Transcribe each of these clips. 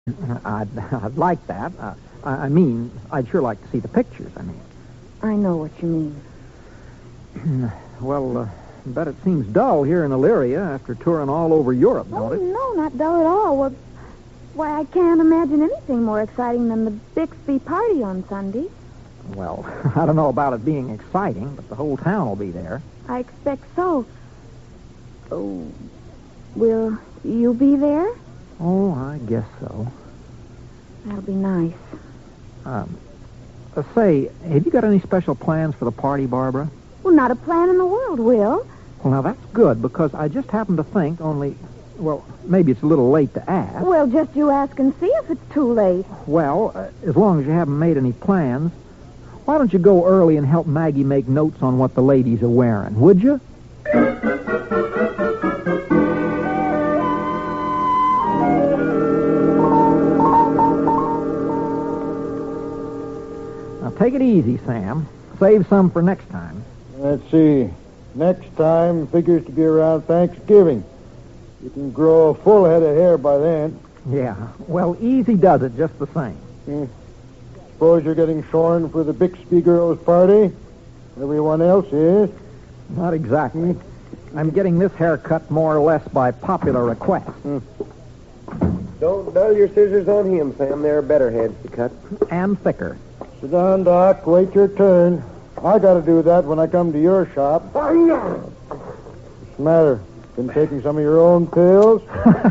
I'd like that. I mean, I'd sure like to see the pictures, I know what you mean. Well, I bet it seems dull here in Illyria after touring all over Europe, don't it? No, not dull at all. Why, I can't imagine anything more exciting than the Bixby party on Sunday. Well, I don't know about it being exciting, but the whole town will be there. I expect so. Oh, will you be there? Oh, I guess so. That'll be nice. Say, have you got any special plans for the party, Barbara? Well, not a plan in the world, Will. Well, now that's good, because I just happened to think well, maybe it's a little late to ask. Well, just you ask and see if it's too late. Well, as long as you haven't made any plans, why don't you go early and help Maggie make notes on what the ladies are wearing, would you? Now, take it easy, Sam. Save some for next time. Let's see. Next time figures to be around Thanksgiving. You can grow a full head of hair by then. Yeah, well, easy does it just the same. Suppose you're getting shorn for the Bixby girls' party? Everyone else is. Not exactly. I'm getting this haircut more or less by popular request. Don't dull your scissors on him, Sam. There are better heads to cut. And thicker. Sit down, Doc. Wait your turn. I got to do that when I come to your shop. What's the matter? Been taking some of your own pills?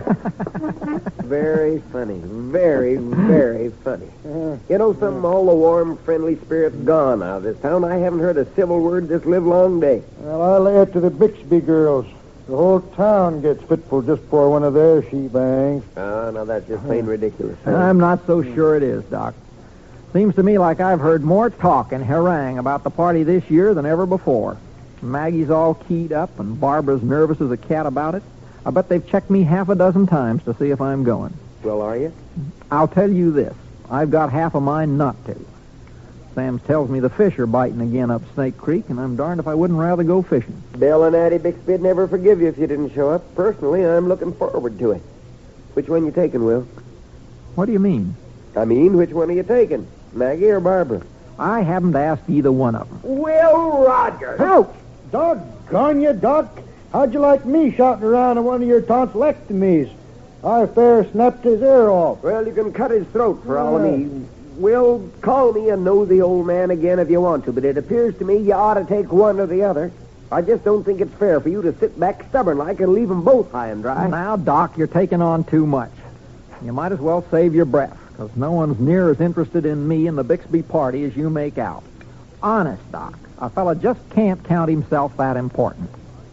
Very funny. Very, very funny. You know something? All the warm, friendly spirit's gone out of this town. I haven't heard a civil word this livelong day. Well, I lay it to the Bixby girls. The whole town gets fitful just for one of their she-bangs. Oh, no, that's just plain ridiculous. I'm not so sure it is, Doc. Seems to me like I've heard more talk and harangue about the party this year than ever before. Maggie's all keyed up, and Barbara's nervous as a cat about it. I bet they've checked me half a dozen times to see if I'm going. Well, are you? I'll tell you this. I've got half a mind not to. Sam tells me the fish are biting again up Snake Creek, and I'm darned if I wouldn't rather go fishing. Bill and Addie Bixby'd never forgive you if you didn't show up. Personally, I'm looking forward to it. Which one you taking, Will? What do you mean? I mean, which one are you taking? Maggie or Barbara? I haven't asked either one of them. Will Rogers! Ouch! Doggone you, Doc. How'd you like me shouting around on one of your tonsillectomies? I fair snapped his ear off. Well, you can cut his throat for all of me. Will, call me a nosy old man again if you want to, but it appears to me you ought to take one or the other. I just don't think it's fair for you to sit back stubborn-like and leave them both high and dry. Now, Doc, you're taking on too much. You might as well save your breath, because no one's near as interested in me and the Bixby party as you make out. Honest, Doc, a fella just can't count himself that important.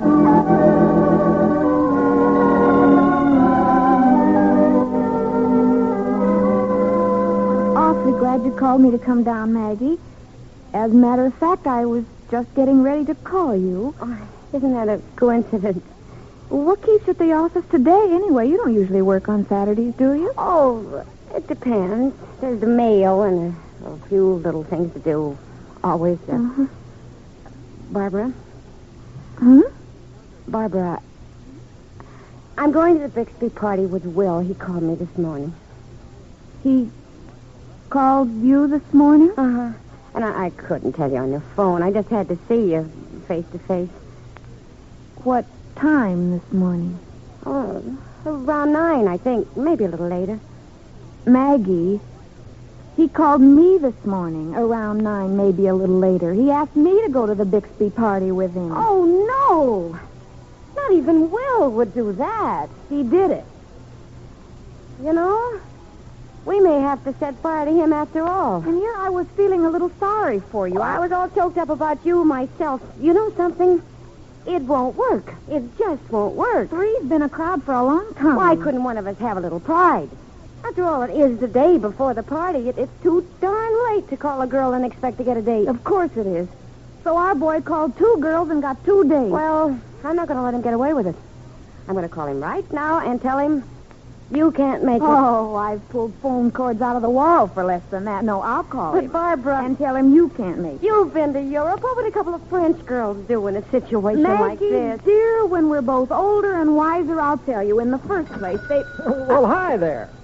Awfully glad you called me to come down, Maggie. As a matter of fact, I was just getting ready to call you. Oh, isn't that a coincidence? What keeps you at the office today, anyway? You don't usually work on Saturdays, do you? Oh, it depends. There's the mail and a few little things to do. Always. Barbara? Huh? Barbara, I'm going to the Bixby party with Will. He called me this morning. He called you this morning? Uh-huh. And I couldn't tell you on the phone. I just had to see you face to face. What time this morning? Oh, around 9, I think. Maybe a little later. Maggie, he called me this morning around 9, maybe a little later. He asked me to go to the Bixby party with him. Oh, no. Not even Will would do that. He did it. You know, we may have to set fire to him after all. And here I was feeling a little sorry for you. I was all choked up about you myself. You know something? It won't work. It just won't work. Three's been a crowd for a long time. Why couldn't one of us have a little pride? After all, it is the day before the party. It's too darn late to call a girl and expect to get a date. Of course it is. So our boy called 2 girls and got 2 dates. Well, I'm not going to let him get away with it. I'm going to call him right now and tell him you can't make it. Oh, I've pulled phone cords out of the wall for less than that. No, I'll call him. But, Barbara... And tell him you can't make it. You've been to Europe. What would a couple of French girls do in a situation like Maggie, this? dear, when we're both older and wiser, I'll tell you. In the first place, they... Well, hi there.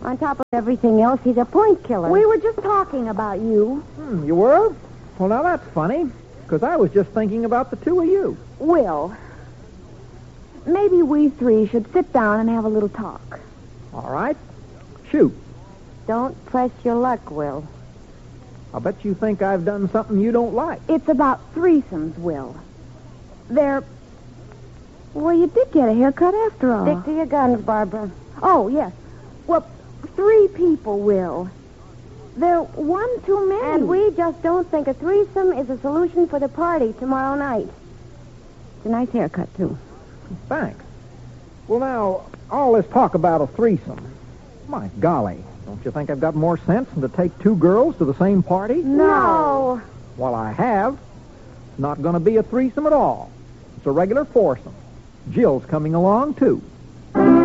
On top of everything else, he's a point killer. We were just talking about you. You were? Well, now that's funny, because I was just thinking about the two of you. Will, maybe we three should sit down and have a little talk. All right. Shoot. Don't press your luck, Will. I bet you think I've done something you don't like. It's about threesomes, Will. Well, you did get a haircut after all. Stick to your guns, Barbara. Oh, yes. Well, 3 people, Will. They're one too many. And we just don't think a threesome is a solution for the party tomorrow night. It's a nice haircut, too. Thanks. Well, now, all this talk about a threesome. My golly, don't you think I've got more sense than to take 2 girls to the same party? No. Well, I have. It's not going to be a threesome at all. It's a regular foursome. Jill's coming along, too.